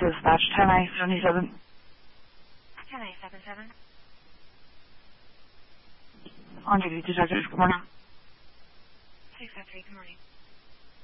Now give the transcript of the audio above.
Dispatch 10A77. 10A77. On duty, detectives. Good morning. 603, good morning.